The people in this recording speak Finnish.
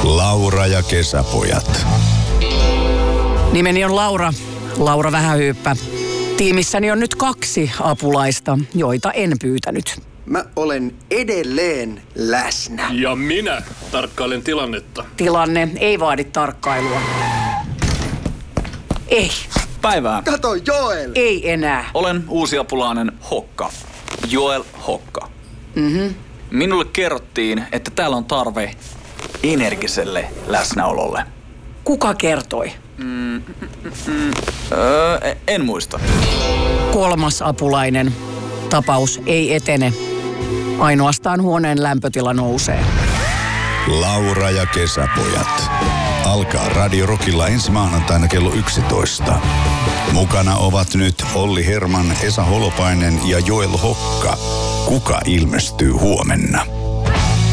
Laura ja kesäpojat. Nimeni on Laura Vähähyyppä. Tiimissäni on nyt 2 apulaista, joita en pyytänyt. Mä olen edelleen läsnä. Ja minä tarkkailen tilannetta. Tilanne ei vaadi tarkkailua. Ei. Päivää. Kato Joel! Ei enää. Olen uusi apulainen Hokka. Joel Hokka. Minulle kerrottiin, että täällä on tarve energiselle läsnäololle. Kuka kertoi? En muista. 3. apulainen. Tapaus ei etene. Ainoastaan huoneen lämpötila nousee. Laura ja kesäpojat. Alkaa Radio Rockilla ensi maanantaina kello 11. Mukana ovat nyt Olli Herman, Esa Holopainen ja Joel Hokka. Kuka ilmestyy huomenna?